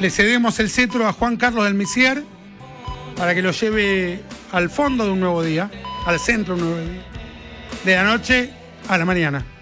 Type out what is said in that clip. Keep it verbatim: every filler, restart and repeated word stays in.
le cedemos el cetro a Juan Carlos del Misier para que lo lleve al fondo de un nuevo día, al centro de un nuevo día, de la noche a la mañana.